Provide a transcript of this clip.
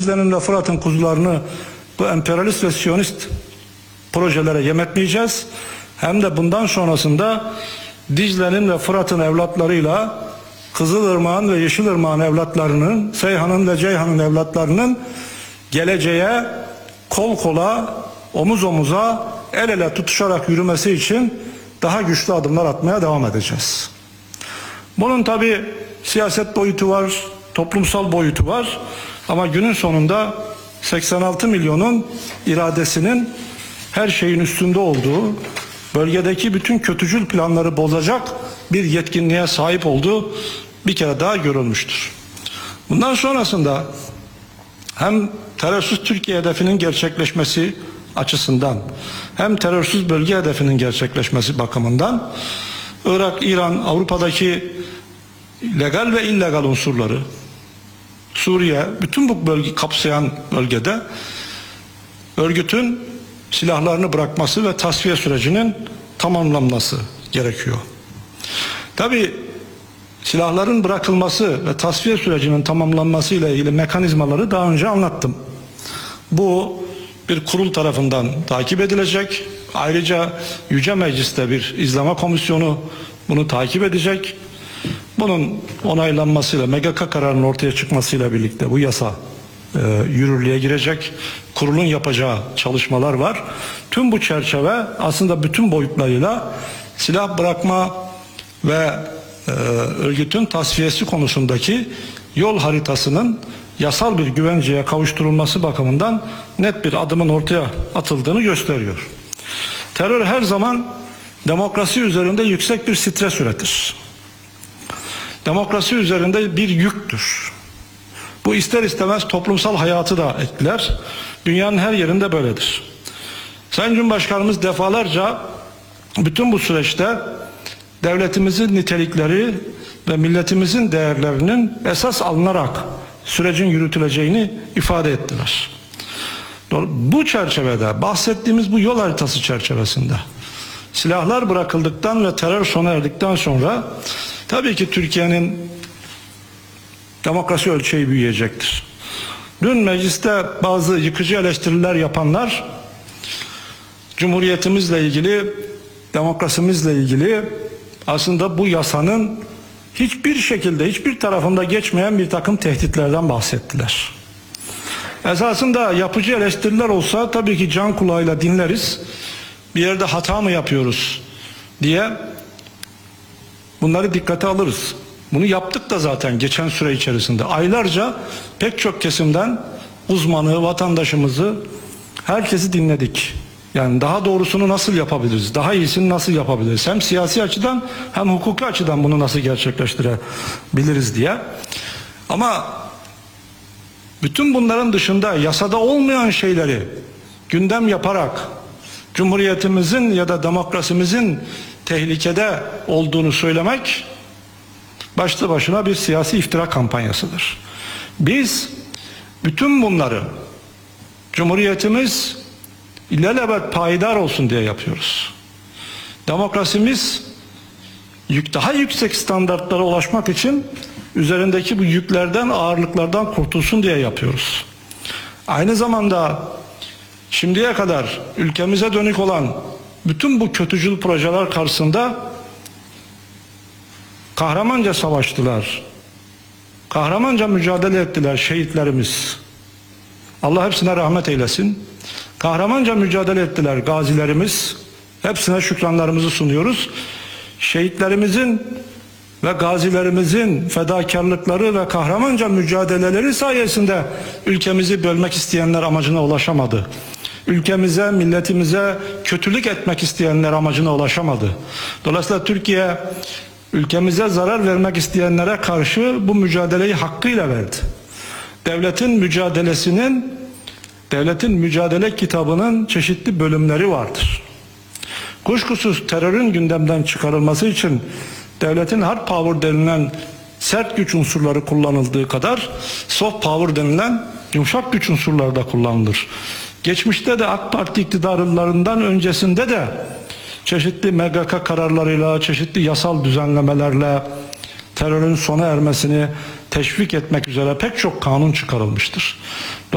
Dicle'nin ve Fırat'ın kuzularını bu emperyalist ve siyonist projelere yem etmeyeceğiz. Hem de bundan sonrasında Dicle'nin ve Fırat'ın evlatlarıyla Kızılırmak'ın ve Yeşilırmak'ın evlatlarının, Seyhan'ın ve Ceyhan'ın evlatlarının geleceğe kol kola, omuz omuza, el ele tutuşarak yürümesi için daha güçlü adımlar atmaya devam edeceğiz. Bunun tabi siyaset boyutu var, toplumsal boyutu var ama günün sonunda 86 milyonun iradesinin her şeyin üstünde olduğu, bölgedeki bütün kötücül planları bozacak bir yetkinliğe sahip olduğu bir kere daha görülmüştür. Bundan sonrasında hem terörsüz Türkiye hedefinin gerçekleşmesi açısından hem terörsüz bölge hedefinin gerçekleşmesi bakımından Irak, İran, Avrupa'daki legal ve illegal unsurları, Suriye, bütün bu bölge kapsayan bölgede örgütün silahlarını bırakması ve tasfiye sürecinin tamamlanması gerekiyor. Tabii silahların bırakılması ve tasfiye sürecinin tamamlanması ile ilgili mekanizmaları daha önce anlattım. Bu bir kurul tarafından takip edilecek. Ayrıca Yüce Meclis'te bir izleme komisyonu bunu takip edecek. Bunun onaylanmasıyla, MGK kararının ortaya çıkmasıyla birlikte bu yasa yürürlüğe girecek. Kurulun yapacağı çalışmalar var. Tüm bu çerçeve aslında bütün boyutlarıyla silah bırakma ve örgütün tasfiyesi konusundaki yol haritasının yasal bir güvenceye kavuşturulması bakımından net bir adımın ortaya atıldığını gösteriyor. Terör her zaman demokrasi üzerinde yüksek bir stres üretir. Demokrasi üzerinde bir yüktür. Bu ister istemez toplumsal hayatı da etkiler. Dünyanın her yerinde böyledir. Sayın Cumhurbaşkanımız defalarca bütün bu süreçte devletimizin nitelikleri ve milletimizin değerlerinin esas alınarak sürecin yürütüleceğini ifade ettiler. Bu çerçevede bahsettiğimiz bu yol haritası çerçevesinde silahlar bırakıldıktan ve terör sona erdikten sonra tabii ki Türkiye'nin demokrasi ölçeği büyüyecektir. Dün mecliste bazı yıkıcı eleştiriler yapanlar Cumhuriyetimizle ilgili, demokrasimizle ilgili aslında bu yasanın hiçbir şekilde hiçbir tarafında geçmeyen bir takım tehditlerden bahsettiler. Esasında yapıcı eleştiriler olsa tabii ki can kulağıyla dinleriz. Bir yerde hata mı yapıyoruz diye bunları dikkate alırız. Bunu yaptık da zaten geçen süre içerisinde. Aylarca pek çok kesimden uzmanı, vatandaşımızı, herkesi dinledik. Yani daha doğrusunu nasıl yapabiliriz? Daha iyisini nasıl yapabiliriz? Hem siyasi açıdan hem hukuki açıdan bunu nasıl gerçekleştirebiliriz diye. Ama bütün bunların dışında yasada olmayan şeyleri gündem yaparak Cumhuriyetimizin ya da demokrasimizin tehlikede olduğunu söylemek başlı başına bir siyasi iftira kampanyasıdır. Biz bütün bunları Cumhuriyetimiz ilelebet payidar olsun diye yapıyoruz. Demokrasimiz daha yüksek standartlara ulaşmak için üzerindeki bu yüklerden, ağırlıklardan kurtulsun diye yapıyoruz. Aynı zamanda şimdiye kadar ülkemize dönük olan bütün bu kötücül projeler karşısında kahramanca savaştılar. Kahramanca mücadele ettiler şehitlerimiz. Allah hepsine rahmet eylesin. Kahramanca mücadele ettiler gazilerimiz. Hepsine şükranlarımızı sunuyoruz. Şehitlerimizin ve gazilerimizin fedakarlıkları ve kahramanca mücadeleleri sayesinde ülkemizi bölmek isteyenler amacına ulaşamadı. Ülkemize, milletimize kötülük etmek isteyenler amacına ulaşamadı. Dolayısıyla Türkiye ülkemize zarar vermek isteyenlere karşı bu mücadeleyi hakkıyla verdi. Devletin mücadele kitabının çeşitli bölümleri vardır. Kuşkusuz terörün gündemden çıkarılması için devletin hard power denilen sert güç unsurları kullanıldığı kadar soft power denilen yumuşak güç unsurları da kullanılır. Geçmişte de AK Parti iktidarlarından öncesinde de çeşitli MGK kararlarıyla, çeşitli yasal düzenlemelerle terörün sona ermesini teşvik etmek üzere pek çok kanun çıkarılmıştır.